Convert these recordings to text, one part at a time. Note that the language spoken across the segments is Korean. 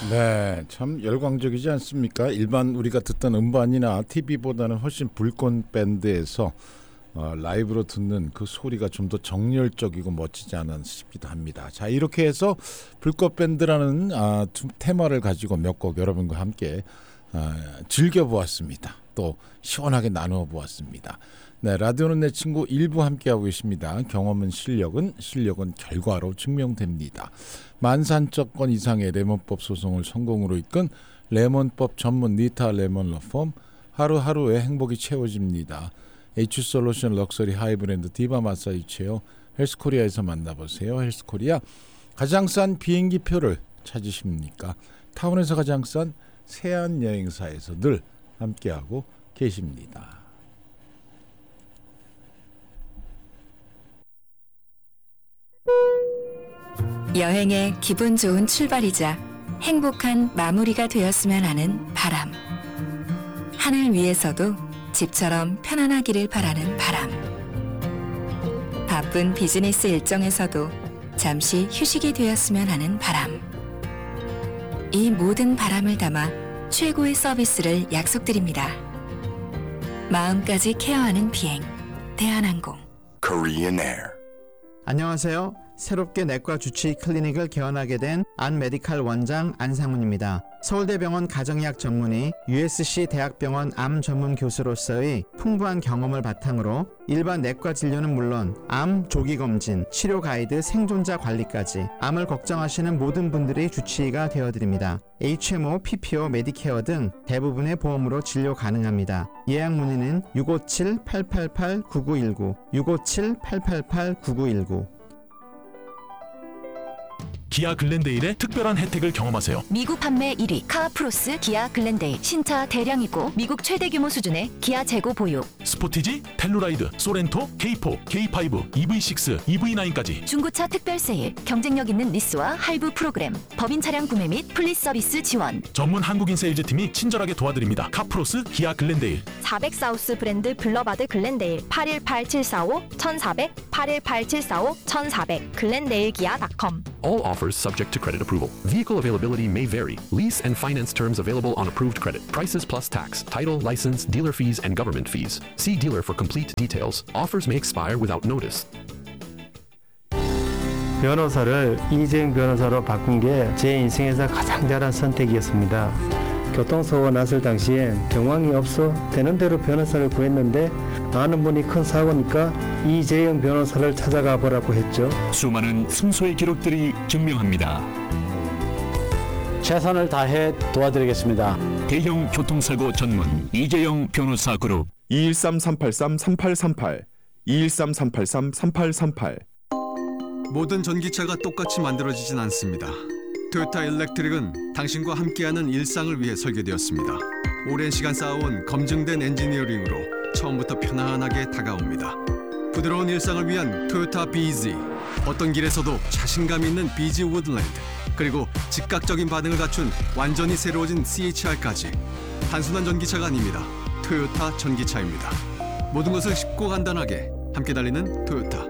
네, 참 열광적이지 않습니까? 일반 우리가 듣던 음반이나 TV보다는 훨씬 불꽃 밴드에서 라이브로 듣는 그 소리가 좀 더 정열적이고 멋지지 않았나 싶기도 합니다. 자, 이렇게 해서 불꽃 밴드라는 테마를 가지고 몇 곡 여러분과 함께 즐겨보았습니다. 또 시원하게 나누어 보았습니다. 네, 라디오는 내 친구 1부 함께하고 계십니다. 경험은 실력은 결과로 증명됩니다. 13,000건 이상의 레몬법 소송을 성공으로 이끈 레몬법 전문 니타 레몬 러펌, 하루하루의 행복이 채워집니다. H솔루션 럭셔리 하이브랜드 디바 마사지 체어 헬스코리아에서 만나보세요. 헬스코리아. 가장 싼 비행기 표를 찾으십니까? 타운에서 가장 싼 세안 여행사에서 늘 함께하고 계십니다. 여행의 기분 좋은 출발이자 행복한 마무리가 되었으면 하는 바람. 하늘 위에서도 집처럼 편안하기를 바라는 바람. 바쁜 비즈니스 일정에서도 잠시 휴식이 되었으면 하는 바람. 이 모든 바람을 담아 최고의 서비스를 약속드립니다. 마음까지 케어하는 비행, 대한항공. Korean Air. 안녕하세요. 새롭게 내과 주치 클리닉을 개원하게 된 안메디칼 원장 안상훈입니다. 서울대병원 가정의학 전문의, USC 대학병원 암 전문 교수로서의 풍부한 경험을 바탕으로 일반 내과 진료는 물론 암 조기 검진, 치료 가이드, 생존자 관리까지 암을 걱정하시는 모든 분들의 주치의가 되어드립니다. HMO, PPO, 메디케어 등 대부분의 보험으로 진료 가능합니다. 예약 문의는 657-888-9919, 657-888-9919. 기아 글렌데일의 특별한 혜택을 경험하세요. 미국 판매 1위 카프로스 기아 글렌데일. 신차 대량이고 미국 최대 규모 수준의 기아 재고 보유. 스포티지, 텔루라이드, 소렌토, K4, K5, EV6, EV9까지 중고차 특별 세일, 경쟁력 있는 리스와 할부 프로그램, 법인 차량 구매 및 플리스 서비스 지원. 전문 한국인 세일즈팀이 친절하게 도와드립니다. 카프로스 기아 글렌데일. 400 사우스 브랜드 블러바드 글렌데일 818745-1400, 818745-1400, 글렌데일기아.com. All offers subject to credit approval. Vehicle availability may vary. Lease and finance terms available on approved credit. Prices plus tax, title, license, dealer fees, and government fees. See dealer for complete details. Offers may expire without notice. 변호사를 이재용 변호사로 바꾼 게 제 인생에서 가장 잘한 선택이었습니다. 교통사고가 났을 당시에 정황이 없어 되는 대로 변호사를 구했는데 아는 분이 큰 사고니까 이재용 변호사를 찾아가 보라고 했죠. 수많은 승소의 기록들이 증명합니다. 최선을 다해 도와드리겠습니다. 대형 교통사고 전문 이재용 변호사 그룹. 213-383-3838, 213-383-3838. 모든 전기차가 똑같이 만들어지진 않습니다. 토요타 일렉트릭은 당신과 함께하는 일상을 위해 설계되었습니다. 오랜 시간 쌓아온 검증된 엔지니어링으로 처음부터 편안하게 다가옵니다. 부드러운 일상을 위한 토요타 BZ. 어떤 길에서도 자신감 있는 BZ 우드랜드. 그리고 즉각적인 반응을 갖춘 완전히 새로워진 CHR까지. 단순한 전기차가 아닙니다. 토요타 전기차입니다. 모든 것을 쉽고 간단하게 함께 달리는 토요타.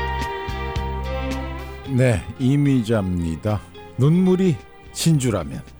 네, 이미자입니다. 눈물이 진주라면.